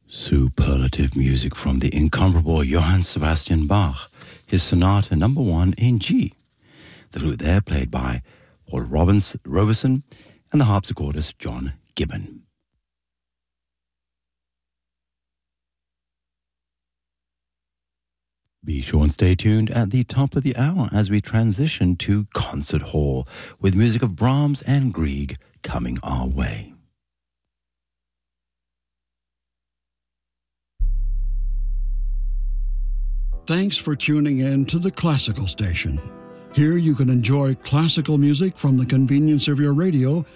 Superlative music from the incomparable Johann Sebastian Bach, his Sonata No. 1 in G. The flute there played by Paul Robeson and the harpsichordist John Gibbon. Be sure and stay tuned at the top of the hour as we transition to Concert Hall with music of Brahms and Grieg coming our way. Thanks for tuning in to the Classical Station. Here you can enjoy classical music from the convenience of your radio